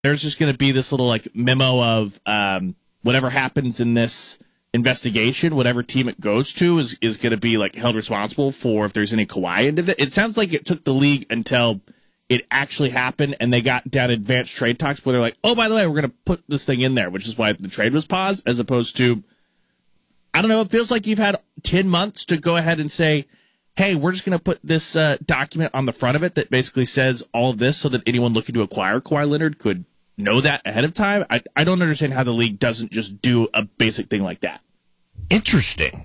there's just going to be this little like memo of whatever happens in this investigation, whatever team it goes to is going to be like held responsible for if there's any Kawhi into it. It sounds like it took the league until it actually happened and they got down advanced trade talks where they're like, oh, by the way, we're going to put this thing in there, which is why the trade was paused, as opposed to, I don't know, it feels like you've had 10 months to go ahead and say, hey, we're just going to put this document on the front of it that basically says all of this so that anyone looking to acquire Kawhi Leonard could know that ahead of time. I don't understand how the league doesn't just do a basic thing like that. Interesting.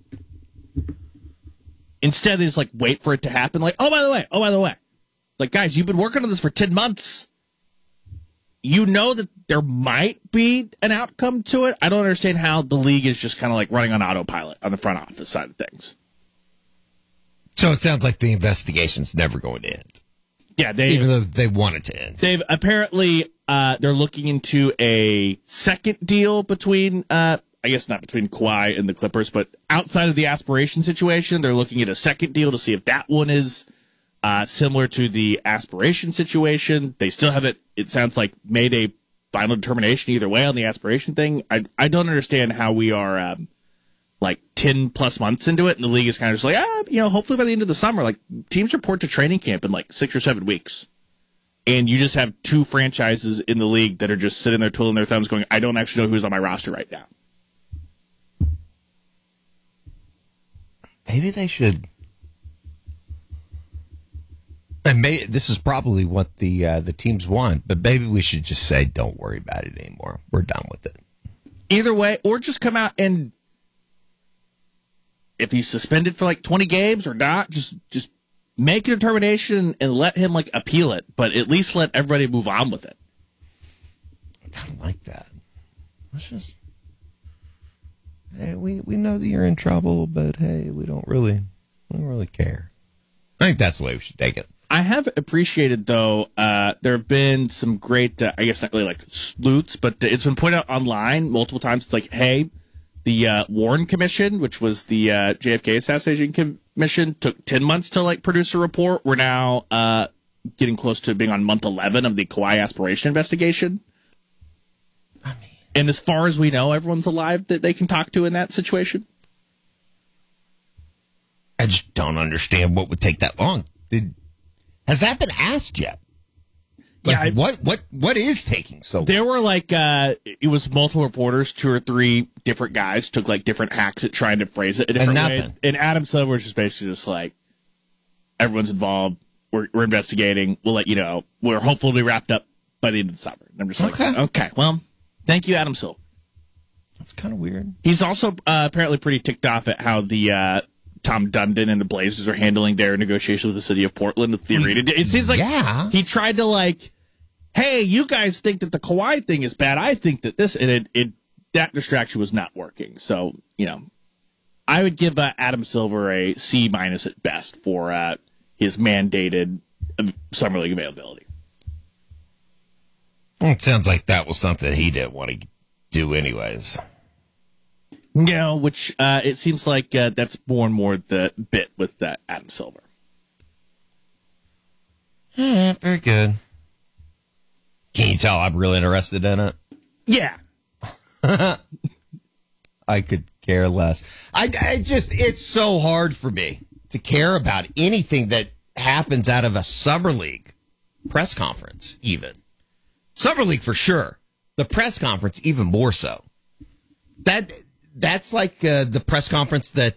Instead, they just like wait for it to happen. Like, oh, by the way. Like, guys, you've been working on this for 10 months. You know that there might be an outcome to it. I don't understand how the league is just kind of like running on autopilot on the front office side of things. So it sounds like the investigation's never going to end. Yeah, even though they want it to end. They've apparently they're looking into a second deal between I guess not between Kawhi and the Clippers, but outside of the aspiration situation, they're looking at a second deal to see if that one is similar to the aspiration situation. They still haven't, it sounds like, made a final determination either way on the aspiration thing. I don't understand how we are like 10 plus months into it, and the league is kind of just like, hopefully by the end of the summer, like teams report to training camp in like 6 or 7 weeks. And you just have 2 franchises in the league that are just sitting there twiddling their thumbs going, I don't actually know who's on my roster right now. Maybe they should. And this is probably what the teams want, but maybe we should just say, don't worry about it anymore. We're done with it. Either way, or just come out and, if he's suspended for like 20 games or not, just make a determination and let him like appeal it, but at least let everybody move on with it. I kind of like that. Let's just, hey, we know that you're in trouble, but hey, we don't really care. I think that's the way we should take it. I have appreciated, though, there have been some great, I guess not really like sleuths, but it's been pointed out online multiple times. It's like, hey, the Warren Commission, which was the JFK Assassination Commission, took 10 months to like produce a report. We're now getting close to being on month 11 of the Kawhi aspiration investigation. And as far as we know, everyone's alive that they can talk to in that situation. I just don't understand what would take that long. Has that been asked yet? Like, yeah. What is taking so long? There were like, it was multiple reporters, 2 or 3 different guys took like different hacks at trying to phrase it a different way. And Adam Silver was just basically just like, everyone's involved. We're investigating. We'll let you know. We're hopeful to be wrapped up by the end of the summer. And I'm just like, okay, well, thank you, Adam Silver. That's kind of weird. He's also apparently pretty ticked off at how the Tom Dundon and the Blazers are handling their negotiations with the city of Portland with the arena. It seems like he tried to like, hey, you guys think that the Kawhi thing is bad. I think that this, and that distraction was not working. So, I would give Adam Silver a C- at best for his mandated summer league availability. It sounds like that was something he didn't want to do anyways. Which it seems like that's more and more the bit with Adam Silver. Very good. Can you tell I'm really interested in it? Yeah. I could care less. I just, it's so hard for me to care about anything that happens out of a summer league press conference, even. Summer league for sure. The press conference, even more so. That's like the press conference that,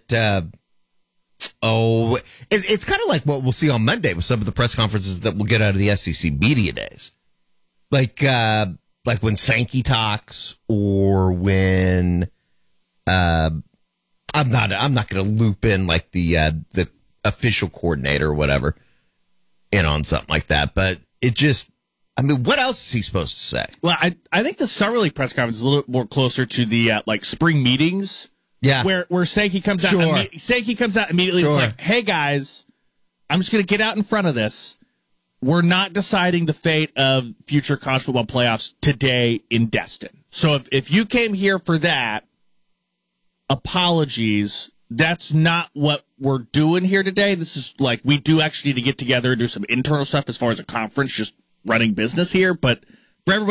it's kind of like what we'll see on Monday with some of the press conferences that we'll get out of the SEC media days. Like when Sankey talks, or when I'm not going to loop in like the official coordinator or whatever in on something like that. But it just, what else is he supposed to say? Well, I think the summer league press conference is a little bit more closer to the like spring meetings. Yeah, where Sankey comes out. Sankey comes out immediately. It's like, hey guys, I'm just going to get out in front of this. We're not deciding the fate of future college football playoffs today in Destin. So if you came here for that, apologies. That's not what we're doing here today. This is like, we do actually need to get together and do some internal stuff as far as a conference, just running business here. But For everybody